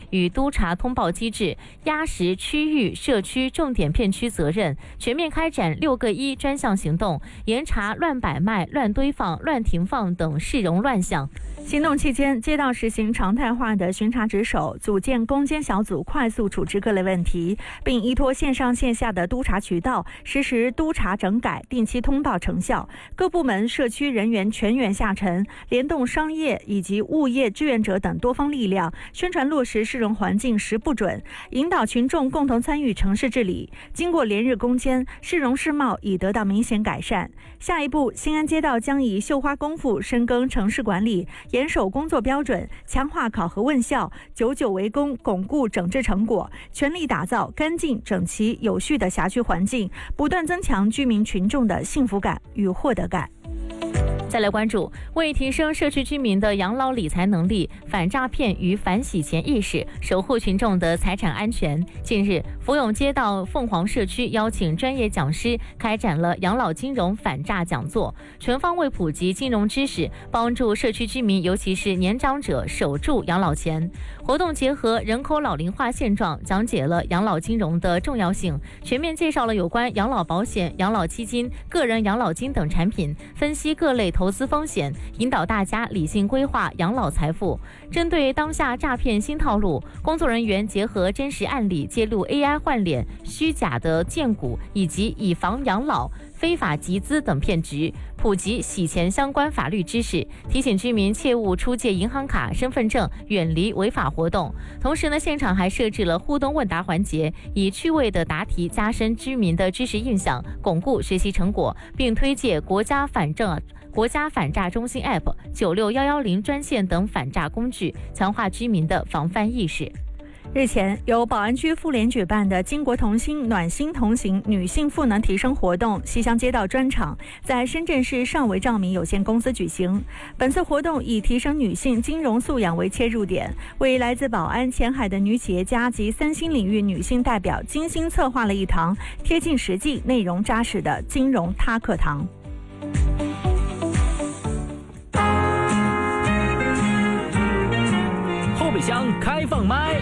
与督查通报机制，压实区域社区重点片区责任，全面开展6个1专项行动，严查乱摆卖、乱堆放、乱停放等市容乱象。 行动期间，街道实行常态化的巡查值守，组建攻坚小组，快速处置各类问题，并依托线上线下的督查渠道，实施督查整改，定期通报成效。各部门、社区人员全员下沉，联动商业以及物业志愿者等多方力量，宣传落实市容环境10不准，引导群众共同参与城市治理。经过连日攻坚，市容市貌已得到明显改善。下一步，新安街道将以绣花功夫深耕城市管理，严守工作标准，强化考核问效，久久为功，巩固整治成果，全力打造干净、整齐、有序的辖区环境，不断增强居民群众的幸福感与获得感。 再来关注，为提升社区居民的养老理财能力、反诈骗与反洗钱意识，守护群众的财产安全，近日，福永街道凤凰社区邀请专业讲师开展了养老金融反诈讲座，全方位普及金融知识，帮助社区居民，尤其是年长者守住养老钱。活动结合人口老龄化现状，讲解了养老金融的重要性，全面介绍了有关养老保险、养老基金、个人养老金等产品，分析各类投资风险，引导大家理性规划养老财富。针对当下诈骗新套路，工作人员结合真实案例，揭露 AI 换脸、虚假的荐股以及以房养老、非法集资等骗局，普及洗钱相关法律知识，提醒居民切勿出借银行卡、身份证，远离违法活动。同时呢，现场还设置了互动问答环节，以趣味的答题加深居民的知识印象，巩固学习成果，并推介国家反诈中心 App、96110专线等反诈工具，强化居民的防范意识。 日前，由宝安区妇联举办的巾帼同心暖心同行女性赋能提升活动西乡街道专场在深圳市上维照明有限公司举行。本次活动以提升女性金融素养为切入点，为来自宝安、前海的女企业家及3星领域女性代表精心策划了一堂贴近实际、内容扎实的金融他课堂。 后备箱开放麦。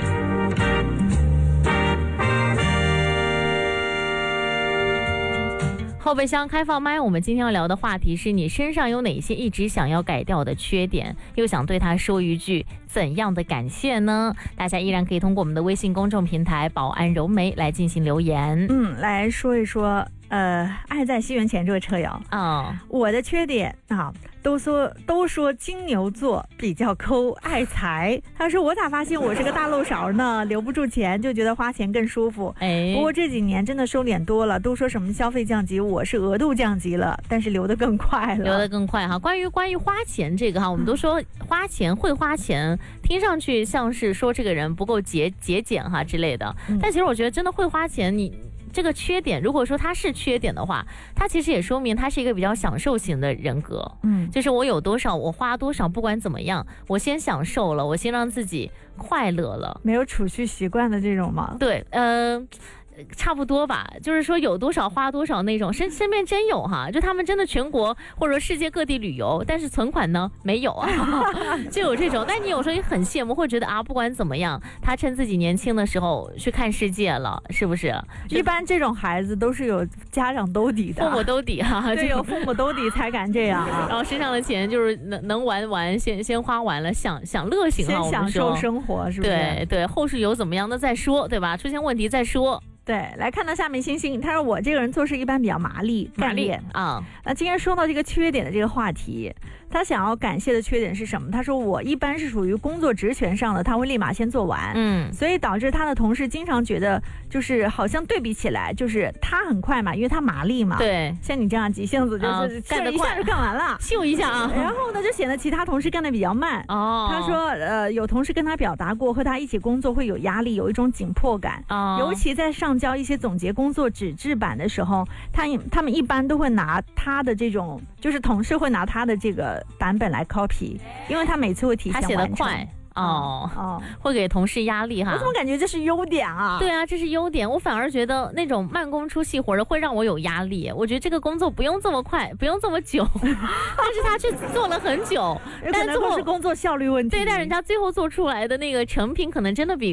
后备箱开放麦，我们今天要聊的话题是你身上有哪些一直想要改掉的缺点，又想对他说一句怎样的感谢呢？大家依然可以通过我们的微信公众平台宝安柔媒来进行留言。 来说一说爱在西元前这个车友我的缺点都说金牛座比较抠爱财，他说我咋发现我是个大漏勺呢？留不住钱就觉得花钱更舒服。不过这几年真的收敛多了，都说什么消费降级，我是额度降级了，但是流得更快哈。关于花钱这个我们都说花钱会花钱，听上去像是说这个人不够节俭之类的，但其实我觉得真的会花钱，你这个缺点，如果说它是缺点的话，它其实也说明它是一个比较享受型的人格。就是我有多少我花多少，不管怎么样，我先享受了，我先让自己快乐了。 没有储蓄习惯的这种吗？ 对，差不多吧，就是说有多少花多少那种，身边真有就他们真的全国或者世界各地旅游，但是存款呢没有就有这种。但你有时候也很羡慕，会觉得不管怎么样，他趁自己年轻的时候去看世界了，是不是？ 一般这种孩子都是有家长兜底的， 父母兜底对，有父母兜底才敢这样然后身上的钱就是能玩先花完了，享乐型先享受生活，是不是？ 对，后续有怎么样的再说，对吧？出现问题再说。 对，来看到下面星星，他说我这个人做事一般比较麻利干练那今天说到这个缺点的这个话题，他想要感谢的缺点是什么？他说我一般是属于工作职权上的，他会立马先做完所以导致他的同事经常觉得就是好像对比起来，就是他很快嘛，因为他麻利嘛， 对， 像你这样急性子就是干得快， 一下就干完了， 秀一下然后呢就显得其他同事干得比较慢他说有同事跟他表达过和他一起工作会有压力，有一种紧迫感尤其在上交一些总结工作纸质版的时候，他们一般都会拿他的这种，就是同事会拿他的这个版本来 copy， 因为他每次会提前完成， 他写得快会给同事压力我怎么感觉这是优点啊？ 对啊，这是优点。我反而觉得那种慢工出细活的会让我有压力。我觉得这个工作不用这么快，不用这么久，但是他却做了很久， 但最后是工作效率问题。 对，但人家最后做出来的那个成品可能真的比